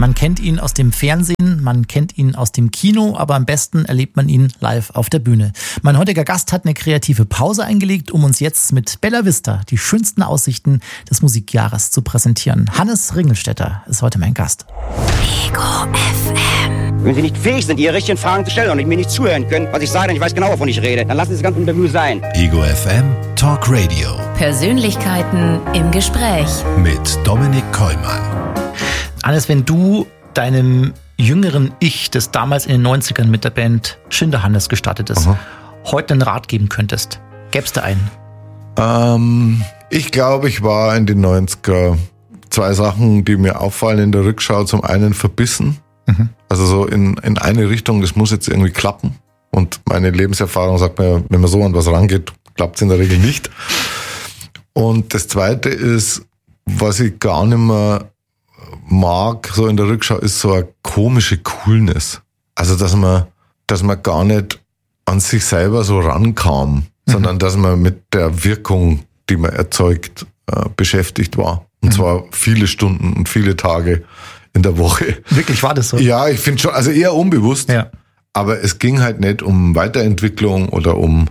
Man kennt ihn aus dem Fernsehen, man kennt ihn aus dem Kino, aber am besten erlebt man ihn live auf der Bühne. Mein heutiger Gast hat eine kreative Pause eingelegt, um uns jetzt mit Bella Vista die schönsten Aussichten des Musikjahres zu präsentieren. Hannes Ringelstetter ist heute mein Gast. Ego FM. Wenn Sie nicht fähig sind, Ihre richtigen Fragen zu stellen und mir nicht zuhören können, was ich sage, denn ich weiß genau, wovon ich rede, dann lassen Sie das ganze Interview sein. Ego FM Talk Radio. Persönlichkeiten im Gespräch. Mit Dominik Kollmann. Hannes, wenn du deinem jüngeren Ich, das damals in den 90ern mit der Band Schinderhannes gestartet ist, heute einen Rat geben könntest, gäb's da einen? Ich glaube, ich war in den 90er 2 Sachen, die mir auffallen in der Rückschau. Zum einen verbissen, also so in eine Richtung, das muss jetzt irgendwie klappen. Und meine Lebenserfahrung sagt mir, wenn man so an was rangeht, klappt es in der Regel nicht. Und das Zweite ist, was ich gar nicht mehr mag, so in der Rückschau, ist so eine komische Coolness. Also, dass man gar nicht an sich selber so rankam, sondern dass man mit der Wirkung, die man erzeugt, beschäftigt war. Und zwar viele Stunden und viele Tage in der Woche. Wirklich, war das so? Ja, ich finde schon, also eher unbewusst. Ja. Aber es ging halt nicht um Weiterentwicklung oder um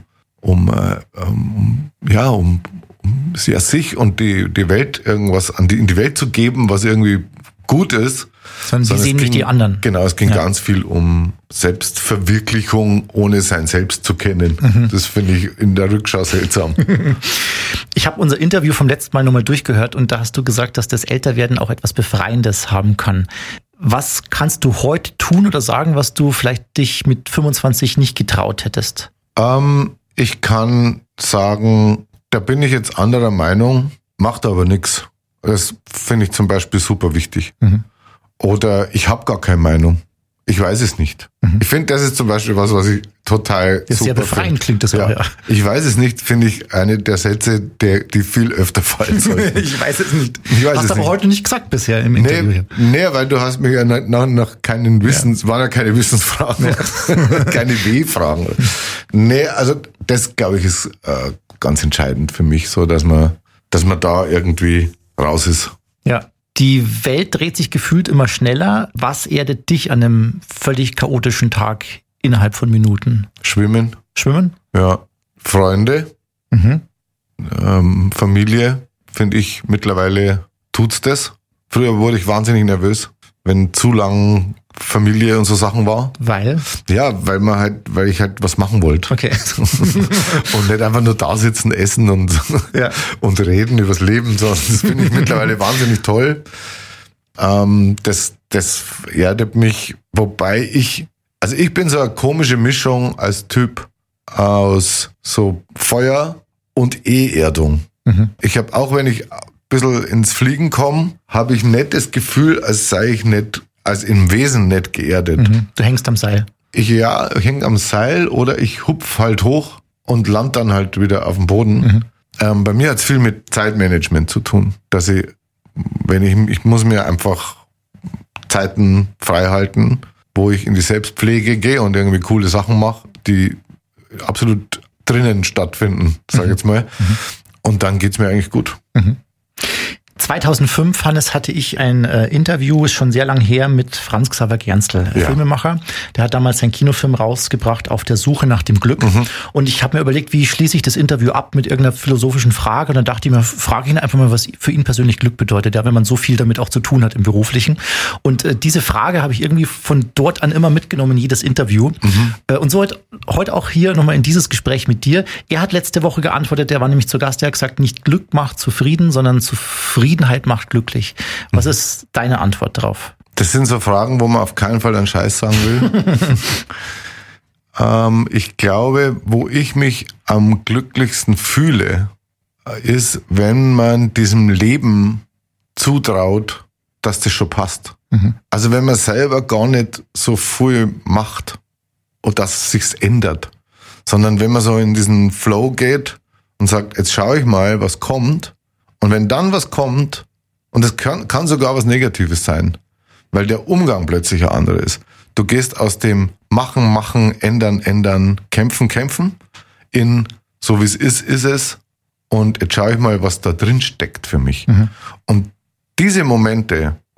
sich und die Welt irgendwas in die Welt zu geben, was irgendwie gut ist. Sondern sie sehen nicht die anderen. Genau, es ging ganz viel um Selbstverwirklichung, ohne sein Selbst zu kennen. Das finde ich in der Rückschau seltsam. Ich habe unser Interview vom letzten Mal nochmal durchgehört und da hast du gesagt, dass das Älterwerden auch etwas Befreiendes haben kann. Was kannst du heute tun oder sagen, was du vielleicht dich mit 25 nicht getraut hättest? Ich kann sagen, da bin ich jetzt anderer Meinung, macht aber nichts. Das finde ich zum Beispiel super wichtig. Oder ich habe gar keine Meinung. Ich weiß es nicht. Ich finde, das ist zum Beispiel was ich total das super sehr befreiend klingt das auch, ja. Ich weiß es nicht, finde ich eine der Sätze, die viel öfter fallen sollten. Ich weiß es nicht. Hast aber heute nicht gesagt bisher im Interview. Nee, weil du hast mir ja nach keinen waren ja keine Wissensfragen, keine W-Fragen. Nee, also das, glaube ich, ist ganz entscheidend für mich, so dass man da irgendwie raus ist. Ja. Die Welt dreht sich gefühlt immer schneller. Was erdet dich an einem völlig chaotischen Tag innerhalb von Minuten? Schwimmen. Schwimmen? Ja. Freunde. Familie, finde ich, mittlerweile tut's das. Früher wurde ich wahnsinnig nervös, wenn zu lang Familie und so Sachen war. Weil? Ja, weil ich halt was machen wollte. Okay. Und nicht einfach nur da sitzen, essen und reden übers Leben, sondern das finde ich mittlerweile wahnsinnig toll. Das erdet mich, wobei ich bin so eine komische Mischung als Typ aus so Feuer und Erdung. Ich habe auch, wenn ich ein bisschen ins Fliegen komme, habe ich nicht das Gefühl, als im Wesen nicht geerdet. Du hängst am Seil. Ich hänge am Seil oder ich hupf halt hoch und land dann halt wieder auf dem Boden. Bei mir hat es viel mit Zeitmanagement zu tun, dass ich muss mir einfach Zeiten frei halten, wo ich in die Selbstpflege gehe und irgendwie coole Sachen mache, die absolut drinnen stattfinden, sag ich jetzt mal. Und dann geht's mir eigentlich gut. 2005, Hannes, hatte ich ein Interview, ist schon sehr lang her, mit Franz Xaver Gernstel, Filmemacher. Der hat damals seinen Kinofilm rausgebracht, Auf der Suche nach dem Glück. Und ich habe mir überlegt, wie schließe ich das Interview ab mit irgendeiner philosophischen Frage. Und dann dachte ich mir, frage ihn einfach mal, was für ihn persönlich Glück bedeutet, ja, wenn man so viel damit auch zu tun hat im Beruflichen. Und diese Frage habe ich irgendwie von dort an immer mitgenommen in jedes Interview. Und so heute auch hier nochmal in dieses Gespräch mit dir. Er hat letzte Woche geantwortet, der war nämlich zu Gast, der hat gesagt, nicht Glück macht zufrieden, sondern Zufriedenheit macht glücklich. Was ist deine Antwort darauf? Das sind so Fragen, wo man auf keinen Fall einen Scheiß sagen will. Ich glaube, wo ich mich am glücklichsten fühle, ist, wenn man diesem Leben zutraut, dass das schon passt. Also wenn man selber gar nicht so viel macht und dass es sich ändert, sondern wenn man so in diesen Flow geht und sagt, jetzt schaue ich mal, was kommt. Und wenn dann was kommt, und es kann sogar was Negatives sein, weil der Umgang plötzlich ein anderer ist. Du gehst aus dem Machen, ändern, kämpfen, in so wie es ist es. Und jetzt schaue ich mal, was da drin steckt für mich. Und diese Momente,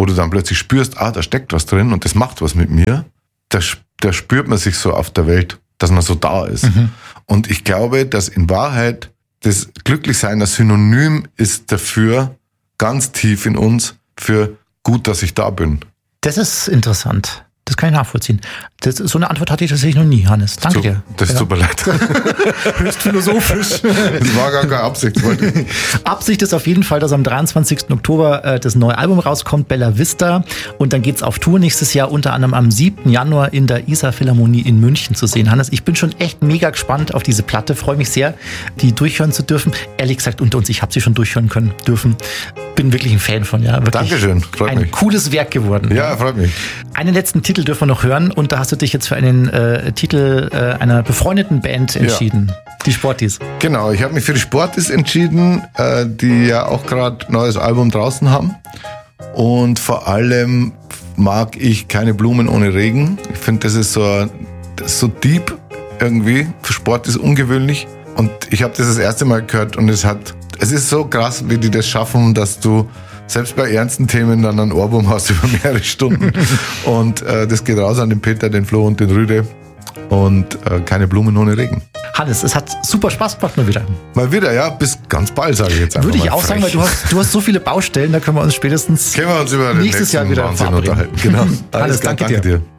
wo du dann plötzlich spürst, da steckt was drin und das macht was mit mir, da spürt man sich so auf der Welt, dass man so da ist. Und ich glaube, dass in Wahrheit das Glücklichsein ein Synonym ist dafür, ganz tief in uns, für gut, dass ich da bin. Das ist interessant. Das kann ich nachvollziehen. So eine Antwort hatte ich tatsächlich noch nie, Hannes. Danke dir. Das ist super leid. Höchst philosophisch. Das war gar keine Absicht. Absicht ist auf jeden Fall, dass am 23. Oktober das neue Album rauskommt, Bella Vista. Und dann geht's auf Tour nächstes Jahr, unter anderem am 7. Januar in der Isar Philharmonie in München zu sehen. Hannes, ich bin schon echt mega gespannt auf diese Platte. Freue mich sehr, die durchhören zu dürfen. Ehrlich gesagt, unter uns, ich habe sie schon durchhören dürfen. Bin wirklich ein Fan von, ja. Wirklich Dankeschön, freut mich. Ein cooles Werk geworden. Ja, freut mich. Einen letzten Titel dürfen wir noch hören und da hast du dich jetzt für einen Titel einer befreundeten Band entschieden. Ja. Die Sportis. Genau, ich habe mich für die Sportis entschieden, die ja auch gerade ein neues Album draußen haben. Und vor allem mag ich Keine Blumen ohne Regen. Ich finde, das ist so deep irgendwie. Für Sportis ungewöhnlich. Und ich habe das erste Mal gehört und es ist so krass, wie die das schaffen, dass du selbst bei ernsten Themen dann ein Ohrwurm hast über mehrere Stunden. Und das geht raus an den Peter, den Flo und den Rüde. Und Keine Blumen ohne Regen. Hannes, es hat super Spaß gemacht mal wieder. Mal wieder, ja. Bis ganz bald, sage ich jetzt einfach. Würde ich auch sagen, weil du hast so viele Baustellen, da können wir uns spätestens über nächstes Jahr wieder Wahnsinn unterhalten. Genau. Hannes, danke dir.